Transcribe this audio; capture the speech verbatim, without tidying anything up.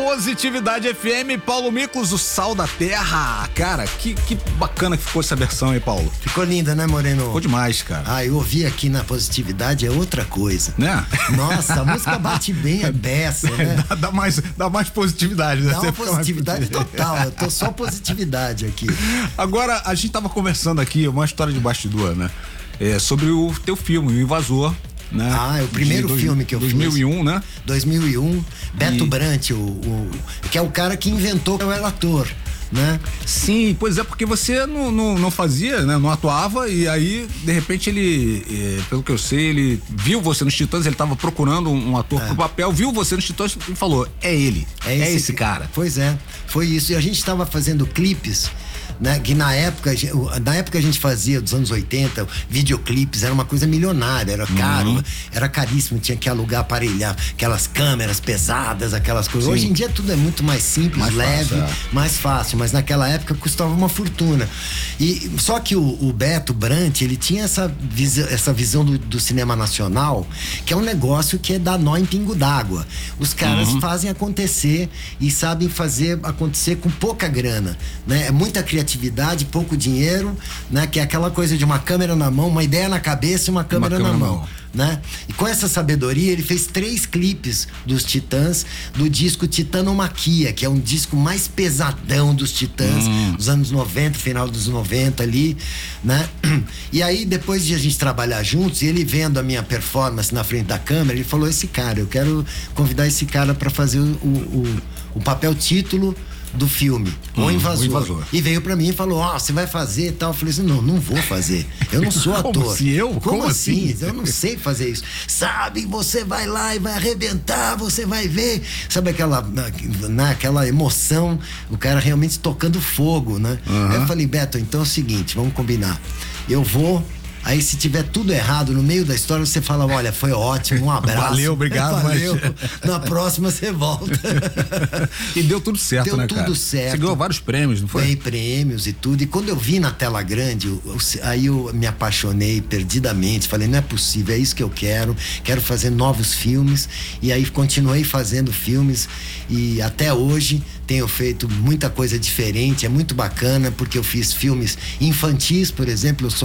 Positividade F M, Paulo Miklos, o Sal da Terra. Cara, que, que bacana que ficou essa versão aí, Paulo. Ficou linda, né, Moreno? Ficou demais, cara. Ah, eu ouvi aqui na Positividade, é outra coisa. Né? Nossa, a música bate bem, é beça, né? Dá, dá, mais, dá mais positividade, né? Dá uma positividade total, eu tô só positividade aqui. Agora, a gente tava conversando aqui, uma história de bastidor, né? É, sobre o teu filme, O Invasor. Né? Ah, é o primeiro dois, filme que eu dois mil e um, fiz. né? dois mil e um, Beto e... Brant, o, o, que é o cara que inventou o relator, né? Sim, pois é, porque você não, não, não fazia, né? Não atuava, e aí, de repente, ele, é, pelo que eu sei, ele viu você nos Titãs, ele tava procurando um, um ator é. pro papel, viu você nos Titãs e falou, é ele, é esse, é esse cara. Pois é, foi isso, e a gente tava fazendo clipes, né, que na época, na época a gente fazia, dos anos oitenta, videoclipes, era uma coisa milionária, era caro, uhum. era caríssimo, tinha que alugar, aparelhar, aquelas câmeras pesadas, aquelas coisas. Sim. Hoje em dia tudo é muito mais simples, mais leve, fácil, é. mais fácil, mas naquela época custava uma fortuna. E, só que o, o Beto Brant, ele tinha essa, visi, essa visão do, do cinema nacional, que é um negócio que é dar nó em pingo d'água. Os caras uhum. fazem acontecer e sabem fazer acontecer com pouca grana, né? É muita criatividade atividade, pouco dinheiro, né? Que é aquela coisa de uma câmera na mão, uma ideia na cabeça e uma câmera, uma câmera na mão, mão, né? E com essa sabedoria ele fez três clipes dos Titãs, do disco Titanomaquia, que é um disco mais pesadão dos Titãs, hum. dos anos noventa, final dos noventa ali, né? E aí depois de a gente trabalhar juntos, e ele vendo a minha performance na frente da câmera, ele falou, esse cara, eu quero convidar esse cara para fazer o, o, o papel título do filme, hum, O Invasor. O Invasor. E veio pra mim e falou, ó, oh, você vai fazer e tal. Eu falei assim, não, não vou fazer. Eu não sou ator. Como assim, eu? Como, Como assim? assim? Eu não sei fazer isso. Sabe, você vai lá e vai arrebentar, você vai ver. Sabe aquela, né, aquela emoção, o cara realmente tocando fogo, né? Uhum. Aí eu falei, Beto, então é o seguinte, vamos combinar. Eu vou... Aí se tiver tudo errado no meio da história, você fala, olha, foi ótimo, um abraço. Valeu, obrigado. Valeu. Mas... Na próxima você volta. E deu tudo certo, deu né, cara? Deu tudo certo. Você ganhou vários prêmios, não foi? Ganhei prêmios e tudo. E quando eu vi na tela grande, eu, eu, aí eu me apaixonei perdidamente. Falei, não é possível, é isso que eu quero. Quero fazer novos filmes. E aí continuei fazendo filmes. E até hoje tenho feito muita coisa diferente. É muito bacana, porque eu fiz filmes infantis, por exemplo. Eu sou